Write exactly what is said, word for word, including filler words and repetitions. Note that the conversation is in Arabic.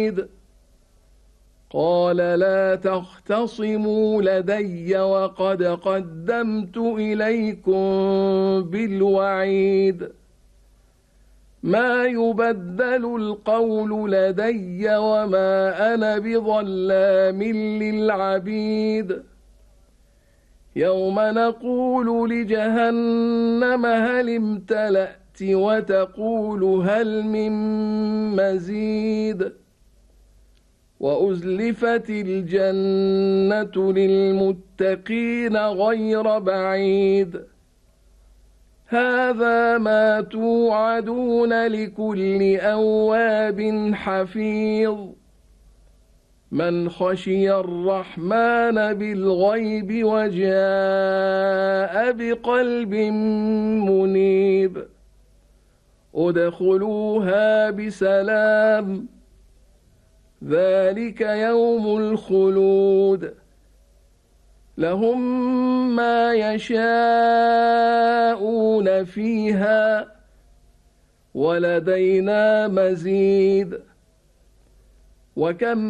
بعيد قال لا تختصموا لدي وقد قدمت إليكم بالوعيد ما يبدل القول لدي وما أنا بظلام للعبيد يوم نقول لجهنم هل امتلأت وتقول هل من مزيد وأزلفت الجنة للمتقين غير بعيد هذا ما توعدون لكل أواب حفيظ من خشي الرحمن بالغيب وجاء بقلب منيب ادخلوها بسلام ذلك يوم الخلود لهم ما يشاءون فيها ولدينا مزيد وكم